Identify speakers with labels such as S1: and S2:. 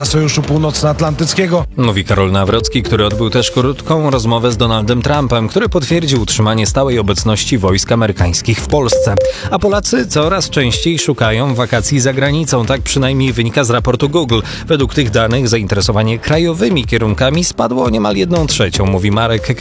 S1: Sojuszu Północnoatlantyckiego.
S2: Mówi Karol Nawrocki, który odbył też krótką rozmowę z Donaldem Trumpem, który potwierdził utrzymanie stałej obecności wojsk amerykańskich w Polsce. A Polacy coraz częściej szukają wakacji za granicą, tak przynajmniej wynika z raportu Google. Według tych danych zainteresowanie krajowymi kierunkami spadło o niemal 1/3, mówi Marek